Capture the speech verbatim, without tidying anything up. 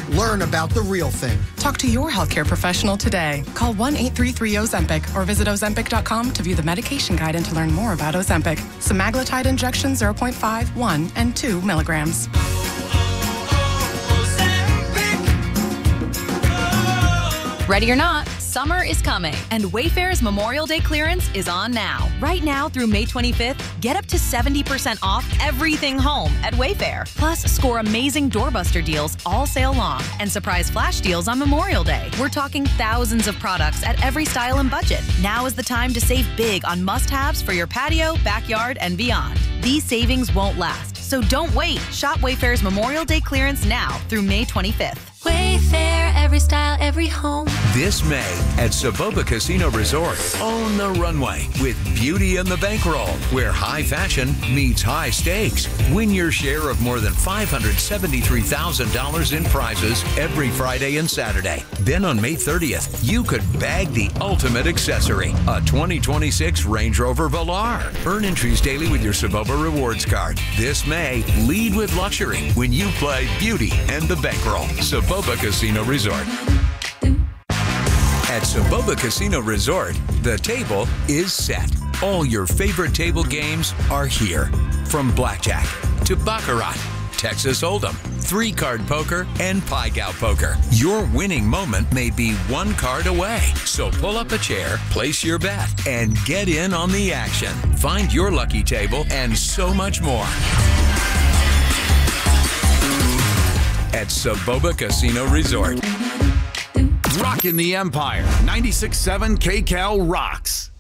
Learn about the real thing. Talk to your healthcare professional today. Call one eight three three Ozempic or visit Ozempic dot com to view the medication guide and to learn more about Ozempic. Semaglutide injection zero point five, one, and two milligrams. Ready or not, summer is coming, and Wayfair's Memorial Day clearance is on now. Right now through May twenty-fifth, get up to seventy percent off everything home at Wayfair. Plus, score amazing doorbuster deals all sale long and surprise flash deals on Memorial Day. We're talking thousands of products at every style and budget. Now is the time to save big on must-haves for your patio, backyard, and beyond. These savings won't last, so don't wait. Shop Wayfair's Memorial Day clearance now through May twenty-fifth. Wayfair, every style, every home. This May at Soboba Casino Resort, own the runway with Beauty and the Bankroll, where high fashion meets high stakes. Win your share of more than five hundred seventy-three thousand dollars in prizes every Friday and Saturday. Then on May thirtieth, you could bag the ultimate accessory, a twenty twenty-six Range Rover Velar. Earn entries daily with your Soboba Rewards card. This May, lead with luxury when you play Beauty and the Bankroll. Soboba Casino Resort. At Soboba Casino Resort, the table is set. All your favorite table games are here. From blackjack to baccarat, Texas Hold'em, three-card poker, and Pai-Gow poker. Your winning moment may be one card away. So pull up a chair, place your bet, and get in on the action. Find your lucky table and so much more at Soboba Casino Resort. Rockin' the Empire. ninety-six point seven K Cal rocks.